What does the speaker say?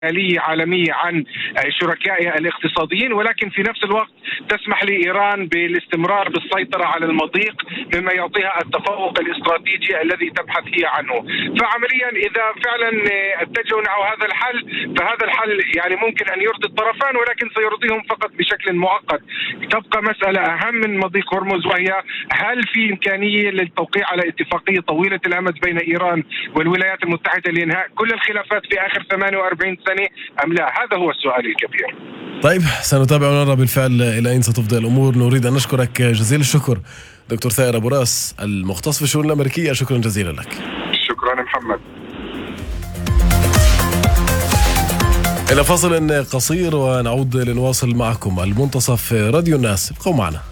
آلية عالمية عن شركائها الاقتصاديين، ولكن في نفس الوقت تسمح لإيران بالاستمرار بالسيطرة على المضيق مما يعطيها التفوق الاستراتيجي الذي تبحث هي عنه. فعمليا إذا فعلا اتجهوا نحو هذا الحل، فهذا الحل يعني ممكن أن يرضي الطرفان، ولكن سيرضيهم فقط بشكل مؤقت. تبقى مسألة أهم من مضيق هرمز، وهي هل في إمكانية للتوقيع على اتفاقية طويلة الأمد بين إيران والولايات المتحدة لإنهاء كل الخلافات في آخر 48 سنة أم لا؟ هذا هو السؤال الكبير. طيب سنتابع ونرى بالفعل إلى أين ستفضي الأمور. نريد أن نشكرك جزيل الشكر دكتور ثائر أبو راس المختص في الشؤون الأمريكية، شكرا جزيلا لك. شكرا محمد. إلى فاصل قصير ونعود لنواصل معكم المنتصف راديو الناس، ابقوا معنا.